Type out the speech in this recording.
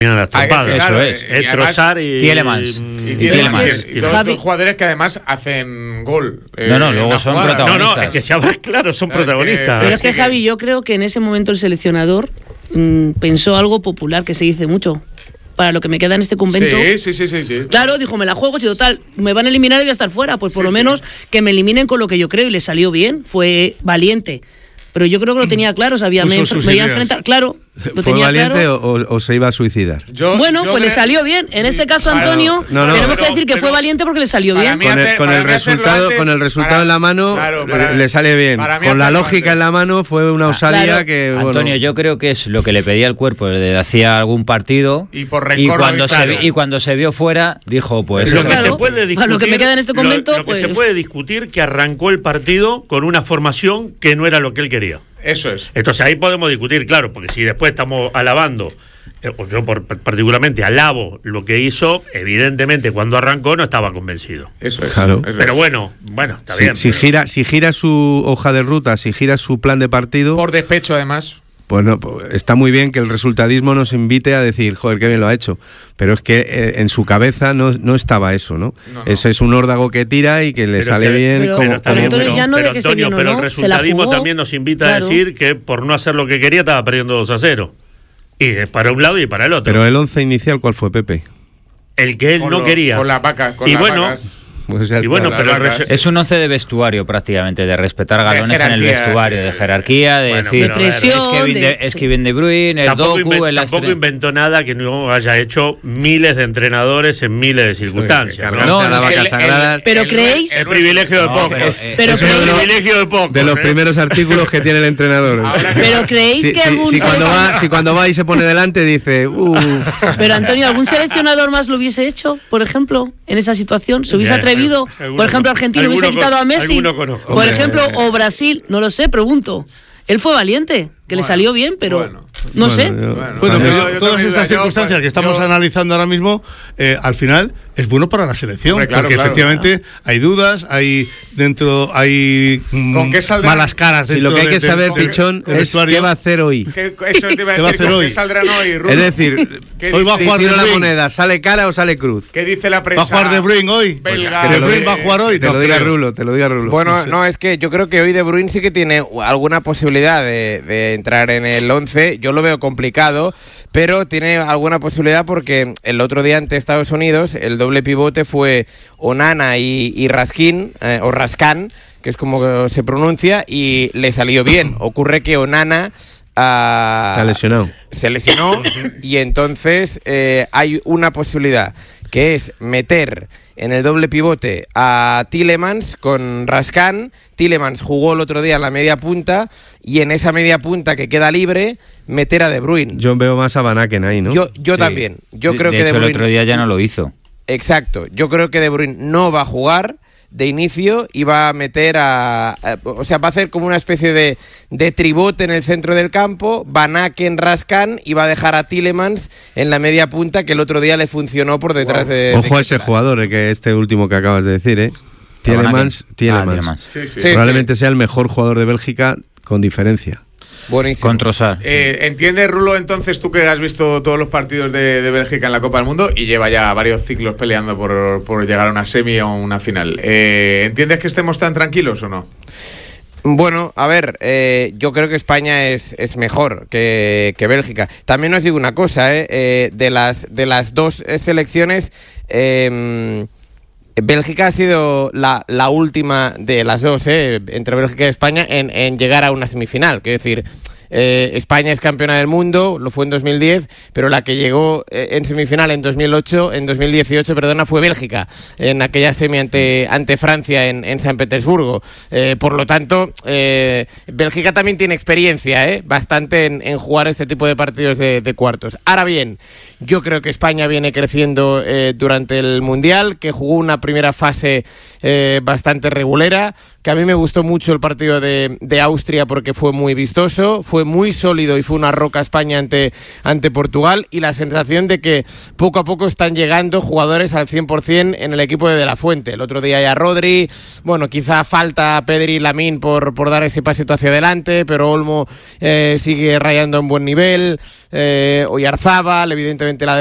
Las trompadas. Claro, eso es. Trossard y Tielemans. Y todos estos jugadores que además hacen gol. Luego son protagonistas. No, es que seamos claros, son protagonistas. Pero es que Javi, yo creo que en ese momento el seleccionador pensó algo popular que se dice mucho. Para lo que me queda en este convento. Sí. Claro, dijo, me la juego, si total, me van a eliminar y voy a estar fuera. Pues por lo menos que me eliminen con lo que yo creo, y le salió bien, fue valiente. Pero yo creo que lo tenía claro, sabía, me iba a enfrentar, claro. Lo ¿Fue tenía valiente claro. o se iba a suicidar? Pues le salió bien. En este caso, Antonio, tenemos que decir que fue valiente porque le salió bien. Con el resultado en la mano, le sale bien. Con la lógica en la mano, fue una osadía que... Antonio, yo creo que es lo que le pedía el cuerpo desde hacía algún partido. Y por rencor, cuando se vio fuera, dijo, pues... Lo que se puede discutir, lo que me queda en este convento, lo que se puede discutir, que arrancó el partido con una formación que no era lo que él quería. Eso es. Entonces ahí podemos discutir, claro, porque si después estamos alabando, o yo particularmente alabo lo que hizo, evidentemente cuando arrancó no estaba convencido. Eso es. Claro. Pero bueno, está bien. Si gira su hoja de ruta, si gira su plan de partido... Por despecho, además. Pues no, está muy bien que el resultadismo nos invite a decir, joder, qué bien lo ha hecho. Pero es que en su cabeza no estaba eso, ¿no? Ese es un órdago que tira y que le sale bien. Pero el resultadismo también nos invita a decir que por no hacer lo que quería estaba perdiendo 2-0. Y para un lado y para el otro. Pero el 11 inicial, ¿cuál fue, Pepe? El que él no quería. Con las vacas. Pero es un 11 de vestuario prácticamente, de respetar galones en el vestuario, de jerarquía, de decir, de presión, es Kevin De Bruyne, el Doku, tampoco inventó nada que no haya hecho miles de entrenadores en miles de circunstancias. Pero creéis... El privilegio de pocos. Pero es el privilegio de pocos. De los primeros artículos que tiene el entrenador. Pero creéis que algún... Si cuando va y se pone delante dice... Pero Antonio, ¿algún seleccionador más lo hubiese hecho, por ejemplo, en esa situación? ¿Se hubiese atrevido? Por ejemplo, Argentina hubiese quitado a Messi. Por ejemplo, o Brasil, no lo sé, pregunto. Él fue valiente, que le salió bien, pero no sé. Todas estas circunstancias que estamos analizando ahora mismo, al final es bueno para la selección, porque efectivamente hay dudas, hay malas caras. Si lo que hay que saber, Pichón, es qué va a hacer hoy. ¿Qué va a hacer hoy? ¿Qué saldrán hoy? Es decir, hoy va a jugar la moneda, ¿sale cara o sale cruz? ¿Qué dice la prensa? ¿Va a jugar De Bruyne hoy? De Bruyne va a jugar hoy. Te lo diga Rulo. Bueno, no, es que yo creo que hoy De Bruyne sí que tiene alguna posibilidad de entrar en el 11. Yo lo veo complicado, pero tiene alguna posibilidad porque el otro día ante Estados Unidos el doble pivote fue Onana y Raskin, o Raskan, que es como se pronuncia, y le salió bien. Ocurre que Onana se lesionó y entonces hay una posibilidad, que es meter en el doble pivote a Tielemans con Raskan. Tielemans jugó el otro día en la media punta y en esa media punta que queda libre meter a De Bruyne. Yo veo más a Van Aken ahí, ¿no? Yo también. Yo creo que De Bruyne el otro día ya no lo hizo. Exacto. Yo creo que De Bruyne no va a jugar de inicio y va a meter o sea, va a hacer como una especie de tribote en el centro del campo, Van Aken, Raskan, y va a dejar a Tielemans en la media punta, que el otro día le funcionó por detrás de... Ojo a ese jugador, que este último que acabas de decir, Tielemans. Probablemente sea el mejor jugador de Bélgica con diferencia. Buenísimo. Con Trossard. ¿Entiendes, Rulo, entonces tú que has visto todos los partidos de Bélgica en la Copa del Mundo y lleva ya varios ciclos peleando por llegar a una semi o una final? ¿Entiendes que estemos tan tranquilos o no? Bueno, a ver, yo creo que España es mejor que Bélgica. También os digo una cosa, de las dos selecciones... Bélgica ha sido la última de las dos, entre Bélgica y España, en llegar a una semifinal. Quiero decir, España es campeona del mundo, lo fue en 2010, pero la que llegó en semifinal en 2018, fue Bélgica, en aquella semi ante Francia en San Petersburgo. Por lo tanto, Bélgica también tiene experiencia, bastante en jugar este tipo de partidos de cuartos. Ahora bien, yo creo que España viene creciendo durante el Mundial, que jugó una primera fase bastante regulera, que a mí me gustó mucho el partido de Austria porque fue muy vistoso, fue muy sólido y fue una roca España ante Portugal, y la sensación de que poco a poco están llegando jugadores al 100% en el equipo de la Fuente. El otro día ya Rodri, bueno, quizá falta Pedri y Lamine por dar ese pasito hacia adelante, pero Olmo sigue rayando en buen nivel, Oyarzábal, evidentemente la